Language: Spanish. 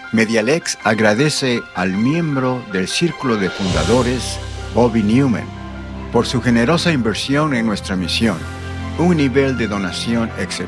Medialex agradece al miembro del Círculo de Fundadores, Bobby Newman, por su generosa inversión en nuestra misión. Un nivel de donación excepcional